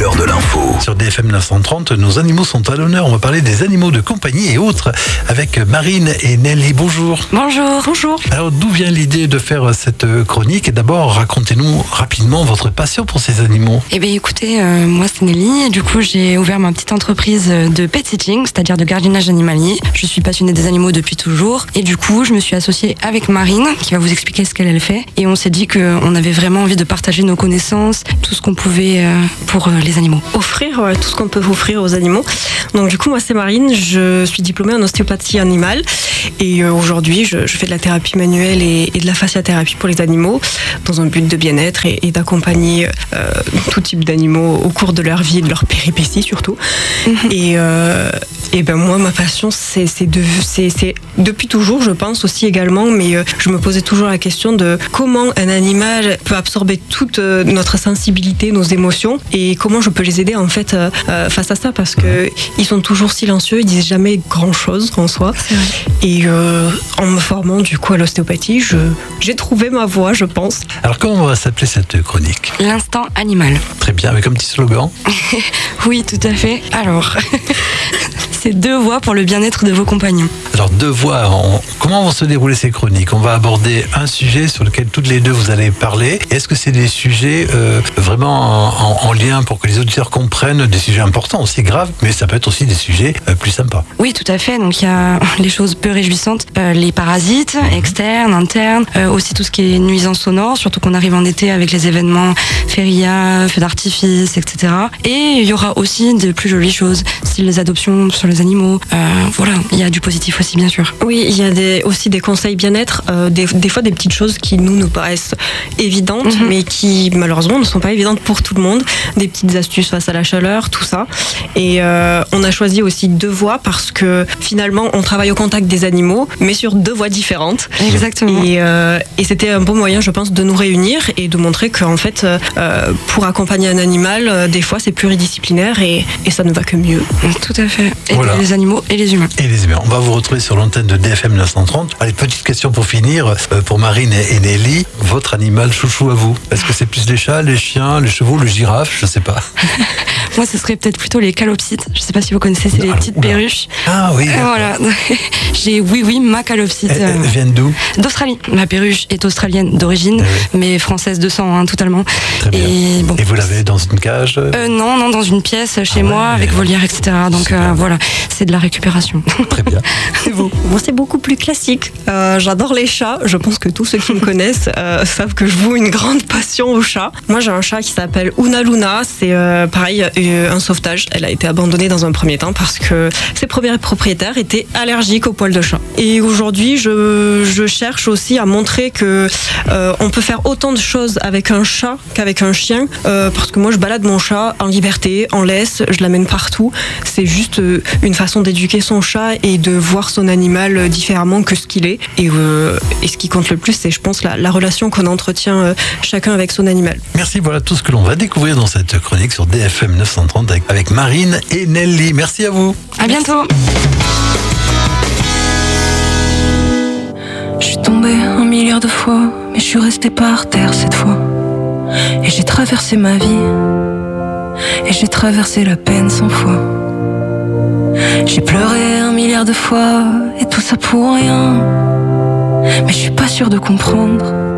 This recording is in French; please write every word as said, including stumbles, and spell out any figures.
l'heure de l'info. Sur D F M neuf cent trente, nos animaux sont à l'honneur. On va parler des animaux de compagnie et autres avec Marine et Nelly. Bonjour. Bonjour. Bonjour. Alors, d'où vient l'idée de faire cette chronique? Et d'abord, racontez-nous rapidement votre passion pour ces animaux. Eh bien, écoutez, euh, moi c'est Nelly. Et du coup, j'ai ouvert ma petite entreprise de pet sitting, c'est-à-dire de gardiennage animalier. Je suis passionnée des animaux depuis toujours. Et du coup, je me suis associée avec Marine, qui va vous expliquer ce qu'elle elle fait. Et on s'est dit qu'on avait vraiment envie de partager nos connaissances, tout ce qu'on pouvait euh, pour euh, les animaux. Offrir ouais, tout ce qu'on peut offrir aux animaux. Donc du coup, moi c'est Marine, je suis diplômée en ostéopathie animale et euh, aujourd'hui je, je fais de la thérapie manuelle et, et de la fasciathérapie pour les animaux dans un but de bien-être et, et d'accompagner euh, tout type d'animaux au cours de leur vie et de leur péripéties surtout. Mm-hmm. Et, euh, et ben moi ma passion c'est, c'est, de, c'est, c'est depuis toujours je pense aussi également, mais euh, je me posais toujours la question de comment un animal peut absorber toute euh, notre sensibilité, nos émotions et comment je peux les aider en fait euh, euh, face à ça parce que ils sont toujours silencieux, ils disent jamais grand chose en soi. Et euh, en me formant du coup à l'ostéopathie, je, j'ai trouvé ma voie, je pense. Alors comment va s'appeler cette chronique? L'instant animal. Très bien, avec un petit slogan. Oui, tout à fait. Alors, c'est deux voix pour le bien-être de vos compagnons. Alors deux voix, on... comment vont se dérouler ces chroniques? On va aborder un sujet sur lequel toutes les deux vous allez parler. Est-ce que c'est des sujets euh, vraiment en, en lien pour que les auditeurs comprennent des sujets importants, aussi graves, mais ça peut être aussi des sujets euh, plus sympas? Oui, tout à fait. Donc il y a les choses peu réjouissantes, euh, les parasites mmh. externes, internes, euh, aussi tout ce qui est nuisance sonore, surtout qu'on arrive en été avec les événements feria, feux d'artifice, et cetera. Et il y aura aussi de plus jolies choses, style les adoptions sur les animaux. Euh, voilà, il y a du positif aussi, bien sûr. Oui, il y a des, aussi des conseils bien-être, euh, des, des fois des petites choses qui nous nous paraissent évidentes, mmh. mais qui malheureusement ne sont pas évidentes pour tout le monde. Des petites astuces face à la chaleur, tout ça. Et euh, on a choisi aussi deux voies parce que finalement on travaille au contact des animaux, mais sur deux voies différentes. Exactement. Et, euh, et c'était un bon moyen, je pense, de nous réunir et de montrer qu'en fait, euh, pour accompagner un animal, euh, des fois c'est pluridisciplinaire et, et ça ne va que mieux. Tout à fait. Et voilà. Les animaux et les humains. Et les humains. On va vous retrouver sur l'antenne de D F M neuf cent trente. Allez, petite question pour finir, euh, pour Marine et, et Nelly. Votre animal chouchou à vous? Est-ce que c'est plus les chats, les chiens, les chevaux, le girafe? Je sais pas. Moi, ce serait peut-être plutôt les calopsites. Je sais pas si vous connaissez, c'est les petites perruches. Ah oui. Euh, voilà. J'ai oui oui ma calopsite. Elles, elles viennent d'où? D'Australie. Ma perruche est australienne d'origine, oui. mais française de sang, hein, totalement. Très bien. Et, bon, et vous l'avez dans une cage? euh, Non, non, dans une pièce chez ah moi, ouais, avec volière, et cetera. Donc euh, voilà, c'est de la récupération. Très bien. Et vous? Moi, c'est beaucoup plus classique. Euh, j'adore les chats. Je pense que tous ceux qui me connaissent euh, savent que je voue une grande passion aux chats. Moi, j'ai un chat qui s'appelle Una Luna. C'est euh, pareil, euh, un sauvetage. Elle a été abandonnée dans un premier temps parce que ses premiers propriétaires étaient allergiques aux poils de chat. Et aujourd'hui, je, je cherche aussi à montrer que euh, on peut faire autant de choses avec un chat qu'avec un chien. Euh, parce que moi, je balade mon chat en liberté, en laisse, je l'amène partout. C'est juste euh, une façon d'éduquer son chat et de voir son animal différemment que ce qu'il est. Et, euh, et ce qui compte le plus, c'est, je pense, la, la relation qu'on entretient euh, chacun avec son animal. Merci, voilà tout ce que l'on va découvrir dans cette chronique sur D F M neuf cent trente avec, avec Marine et Nelly. Merci à vous. À bientôt. Je suis tombée un milliard de fois, mais je suis restée par terre cette fois. Et j'ai traversé ma vie, et j'ai traversé la peine cent fois. J'ai pleuré un milliard de fois, et tout ça pour rien. Mais je suis pas sûre de comprendre